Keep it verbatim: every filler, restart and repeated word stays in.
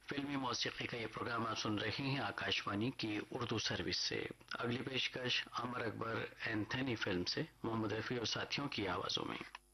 फिल्मी मौसीकी का ये प्रोग्राम आप सुन रहे हैं आकाशवाणी की उर्दू सर्विस से। अगली पेशकश अमर अकबर एंथनी फिल्म से मोहम्मद रफी और साथियों की आवाजों में।